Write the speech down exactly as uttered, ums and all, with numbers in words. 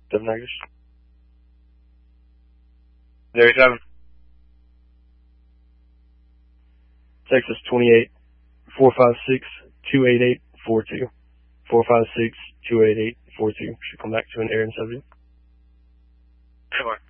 seven negatives. Zero seven. Texas twenty-eight, four five six, two eight eight, four two. four five six, two eight eight, four two. Should come back to an Aaron subject. Sure.